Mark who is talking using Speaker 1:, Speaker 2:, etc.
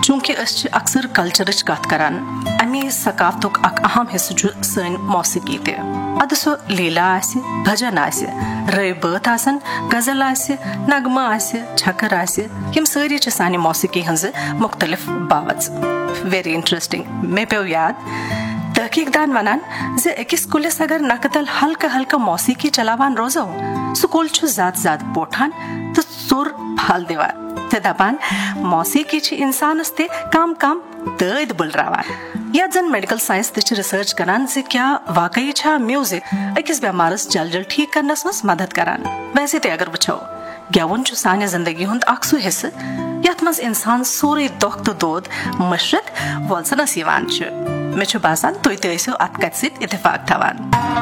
Speaker 1: चूंकि अक्सर कल्चरच कत करान अमी सकाफतुक अक अहम हिस्सु सन मौसीकी ते अद सो लीला आसि भजन आसि रई बात आसन गजल आसि नगमा आसि छकर आसि यम सारी छ सानि मौसीकी हंज मुख्तलिफ बावज वेरी इंटरेस्टिंग मे पे याद तहकीकदान वनान जे अकिस कुलिस अगर नकदल हल्का हल्का मौसीकी चलावान रोजो सुकुल छु जात बोठान तो सुर फाल दिवार ते दपान मौसीकी छ इंसानस ते काम दर्द बुलरावान या जन मेडिकल साइंस ते रिसर्च करान से क्या वाकई छा म्यूजिक अकिस बेमारस जल ठीक करनस मस मदद करान वैसे ते अगर वछो गेवन छु साने जिंदगी हुंद अक्सु हिस्स यत मस इंसान सोरे दोख तो दोद मशरत वलसनस यवान छु मे छु बासान तुई ते ऐसो अत कत सित इत्तेफाक थवान